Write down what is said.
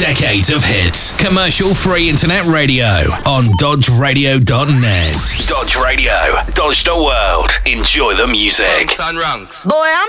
decades of hits. Commercial-free internet radio on dodgeradio.net. Dodge Radio. Dodge the world. Enjoy the music. Runks on runks. Boy, I'm